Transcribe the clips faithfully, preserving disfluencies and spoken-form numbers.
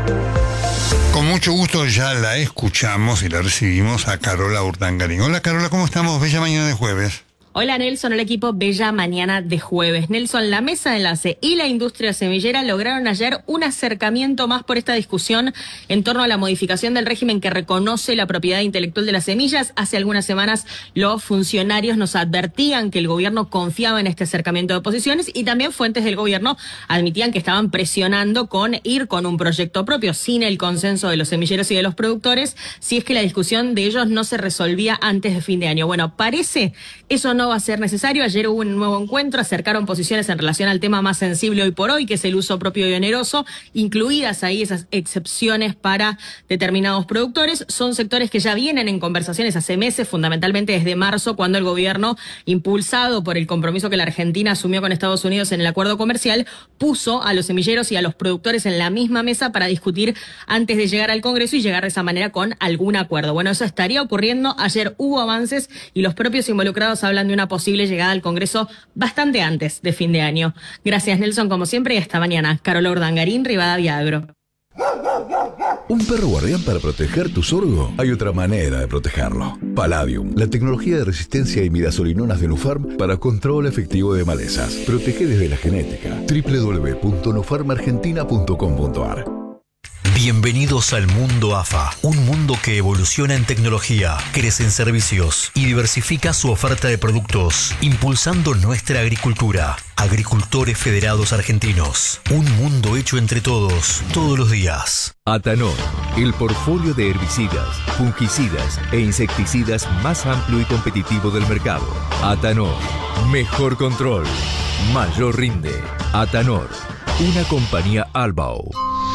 Con mucho gusto ya la escuchamos y la recibimos a Carola Urdangarín. Hola Carola, ¿cómo estamos? Bella mañana de jueves. Hola Nelson, el equipo Bella Mañana de Jueves. Nelson, la Mesa de Enlace y la industria semillera lograron ayer un acercamiento más por esta discusión en torno a la modificación del régimen que reconoce la propiedad intelectual de las semillas. Hace algunas semanas los funcionarios nos advertían que el gobierno confiaba en este acercamiento de posiciones y también fuentes del gobierno admitían que estaban presionando con ir con un proyecto propio sin el consenso de los semilleros y de los productores si es que la discusión de ellos no se resolvía antes de fin de año. Bueno, parece eso no va a ser necesario. Ayer hubo un nuevo encuentro, acercaron posiciones en relación al tema más sensible hoy por hoy, que es el uso propio y oneroso, incluidas ahí esas excepciones para determinados productores. Son sectores que ya vienen en conversaciones hace meses, fundamentalmente desde marzo, cuando el gobierno, impulsado por el compromiso que la Argentina asumió con Estados Unidos en el acuerdo comercial, puso a los semilleros y a los productores en la misma mesa para discutir antes de llegar al Congreso y llegar de esa manera con algún acuerdo. Bueno, eso estaría ocurriendo. Ayer hubo avances y los propios involucrados hablan de una posible llegada al Congreso bastante antes de fin de año. Gracias Nelson, como siempre, y hasta mañana. Carola Urdangarín, Rivadavia Agro. ¿Un perro guardián para proteger tu sorgo? Hay otra manera de protegerlo. Palladium, la tecnología de resistencia a imidazolinonas de Nufarm para control efectivo de malezas. Protege desde la genética. doble u doble u doble u punto nufarm argentina punto com punto a r. Bienvenidos al mundo A F A, un mundo que evoluciona en tecnología, crece en servicios y diversifica su oferta de productos, impulsando nuestra agricultura. Agricultores Federados Argentinos, un mundo hecho entre todos, todos los días. Atanor, el portfolio de herbicidas, fungicidas e insecticidas más amplio y competitivo del mercado. Atanor, mejor control, mayor rinde. Atanor, una compañía Albao.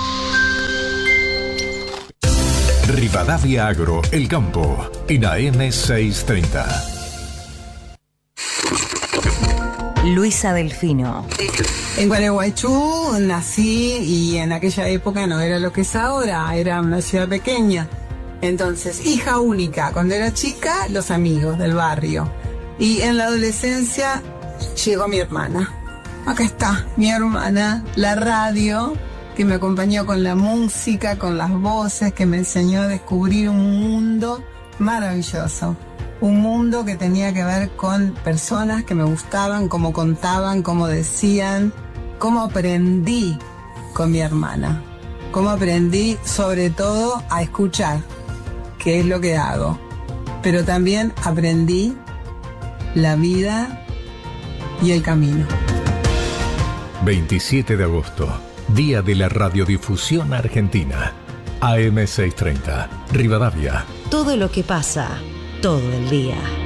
Rivadavia Agro, el campo, en A M seiscientos treinta. Luisa Delfino. En Gualeguaychú nací y en aquella época no era lo que es ahora, era una ciudad pequeña. Entonces, hija única. Cuando era chica, los amigos del barrio. Y en la adolescencia llegó mi hermana. Acá está, mi hermana, la radio, que me acompañó con la música, con las voces, que me enseñó a descubrir un mundo maravilloso. Un mundo que tenía que ver con personas que me gustaban, cómo contaban, cómo decían, cómo aprendí con mi hermana. Cómo aprendí, sobre todo, a escuchar, que es lo que hago. Pero también aprendí la vida y el camino. veintisiete de agosto. Día de la Radiodifusión Argentina. A M seiscientos treinta, Rivadavia. Todo lo que pasa, todo el día.